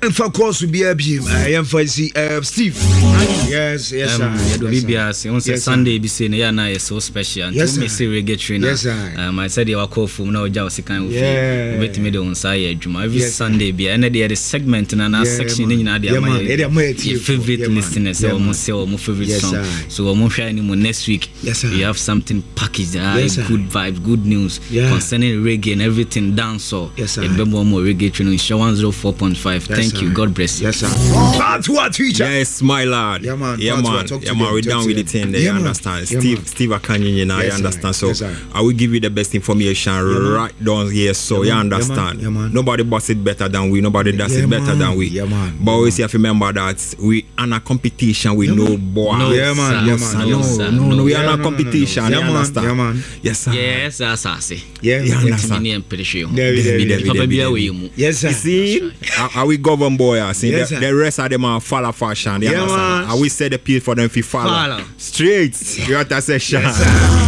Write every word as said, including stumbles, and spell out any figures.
and for course will be a beam. I am for see uh, Steve. Yes, yes, um, sir. Do B B S. On Yes, Sunday, be saying yeah, now is so special. Yes, To me, say reggae trainer. Yes, sir. Um, I said you are called from now. Just kind of. Yeah. Wait me on side. Juma every Yes, Sunday be. And there is segment in another section in the yeah, man. Yeah, man. Your favorite Yeah, listeners. yeah, Or my say or my favorite Yes, song. sir. So I'm sharing next week. Yes, sir. We have something packaged. Yes, sir. Good vibes, good news Yeah. concerning reggae and everything dancehall. Yes, sir. A bit more reggae trainer. Show one zero four point five. Yes, Thank sir. you. God bless you. Yes, sir. Back to our teacher. Yes, my lord. Yeah, man. Yeah, Back to our- man. talk to Yeah, them, man. We're talk down to with the them. thing there. Yeah, You man. understand? Yeah, Steve, man. Steve Akanyi, you know, Yes, you sir. understand? So Yes, sir. I will give you the best information man. right down here. So Yeah, you man. Yeah, understand? man. Yeah, man. Nobody boss it better than we. Nobody does Yeah, it better man. than we. Yeah, man. But Yeah, always man. have to remember that we are a competition with no boy. No, Yeah, man. sir. Yeah, man. No, No, no, sir. no, no, we Yeah, are no, not no, no, no. competition. Yeah, You man. understand? Yeah, man. Yes, sir. Yes, that's us. Yeah, Yeah, yeah. understand. Mini and pretty sure. David, David, David, Papa David, be David. away mu. Yes, sir. You see, are, are we govern boy? I see Yes, the, sir. the rest of them are follow fashion. You Yeah, understand? man. Are we set the piece for them to follow? Follow. Straight. You have to say, Yes, sir.